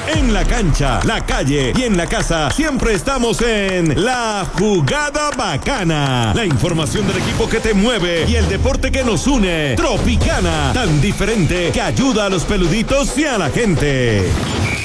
En la cancha, la calle y en la casa siempre estamos en La Jugada Bacana. La información del equipo que te mueve y el deporte que nos une. Tropicana, tan diferente que ayuda a los peluditos y a la gente.